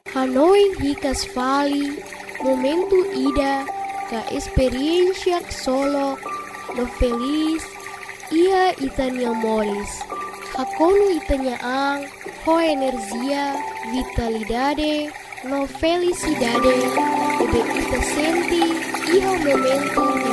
Hanoi hikas fali, momento ida, ka experiencia solo, no feliz, ia itania moris. Hakonu itania ang, ho energia, vitalidade, no felicidade, ube ita senti, iha momento